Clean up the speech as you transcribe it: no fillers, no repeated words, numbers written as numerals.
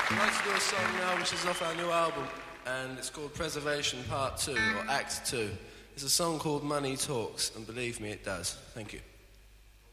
I'd like to do a song now which is off our new album, and it's called Preservation Part 2, or Act 2. It's a song called Money Talks, and believe me, it does. Thank you.